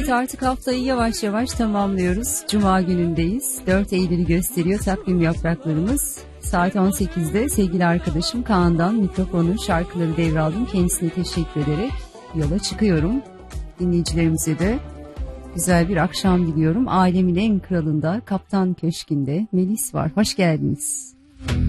artık haftayı yavaş yavaş tamamlıyoruz. Cuma günündeyiz. 4 Eylül'ü gösteriyor takvim yapraklarımız. Saat 18'de sevgili arkadaşım Kaan'dan mikrofonu, şarkıları devraldım. Kendisine teşekkür ederek yola çıkıyorum. Dinleyicilerimize de güzel bir akşam diliyorum. Alemin en kralında, Kaptan Köşkü'nde Melis var. Hoş geldiniz.